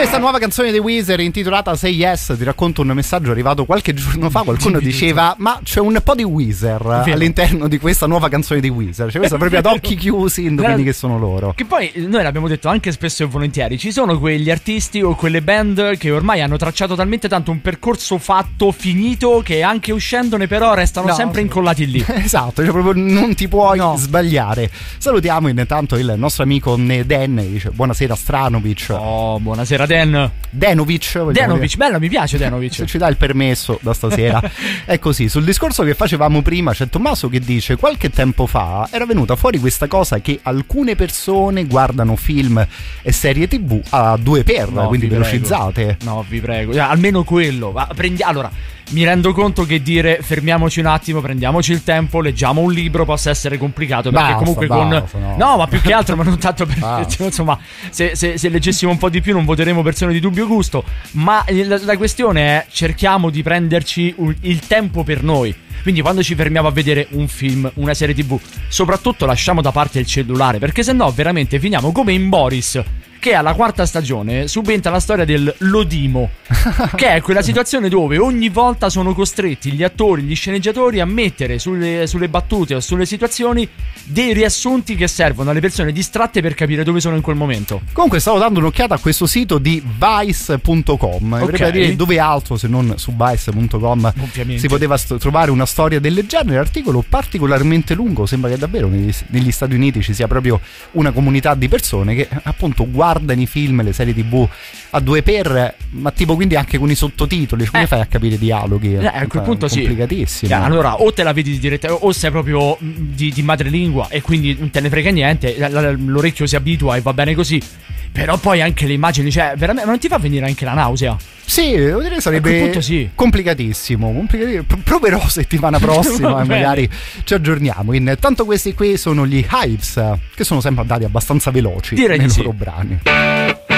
Questa nuova canzone dei Weezer intitolata Say Yes, ti racconto un messaggio arrivato qualche giorno fa. Qualcuno diceva: ma c'è un po' di Weezer all'interno di questa nuova canzone dei Weezer, cioè questa proprio ad occhi chiusi indovini che sono loro. Che poi noi l'abbiamo detto anche spesso e volentieri, ci sono quegli artisti o quelle band che ormai hanno tracciato talmente tanto un percorso fatto, finito, che anche uscendone però restano sempre incollati lì. Esatto, cioè proprio non ti puoi sbagliare. Salutiamo intanto il nostro amico Dan, dice: buonasera Stranovic. Oh, buonasera Dan. Denovic, bello, mi piace Denovic. Se ci dà il permesso da stasera. È così. Sul discorso che facevamo prima c'è Tommaso che dice: qualche tempo fa era venuta fuori questa cosa che alcune persone guardano film e serie TV a 2x, quindi velocizzate. No, vi prego, almeno quello. Allora, mi rendo conto che dire fermiamoci un attimo, prendiamoci il tempo, leggiamo un libro possa essere complicato, perché comunque no, ma più che altro, ma non tanto per insomma, se leggessimo un po' di più non voteremo persone di dubbio gusto, ma la questione è: cerchiamo di prenderci il tempo per noi. Quindi quando ci fermiamo a vedere un film, una serie TV, soprattutto lasciamo da parte il cellulare, perché sennò veramente finiamo come in Boris, che alla 4ª stagione subentra la storia del Lodimo, che è quella situazione dove ogni volta sono costretti gli attori, gli sceneggiatori a mettere sulle battute o sulle situazioni dei riassunti che servono alle persone distratte per capire dove sono in quel momento. Comunque stavo dando un'occhiata a questo sito di Vice.com, vorrei dire dove altro se non su Vice.com si poteva trovare una storia del genere. Articolo particolarmente lungo, sembra che davvero negli Stati Uniti ci sia proprio una comunità di persone che appunto guardano i film, le serie TV a 2x, ma tipo quindi anche con i sottotitoli, come fai a capire i dialoghi? A quel punto complicatissimo. Allora o te la vedi direttamente o sei proprio di madrelingua e quindi non te ne frega niente, l'orecchio si abitua e va bene così. Però poi anche le immagini, cioè veramente, ma non ti fa venire anche la nausea? Sì, devo dire sarebbe complicatissimo. Proverò settimana prossima e magari ci aggiorniamo. Intanto questi qui sono gli Hives, che sono sempre andati abbastanza veloci nei loro brani.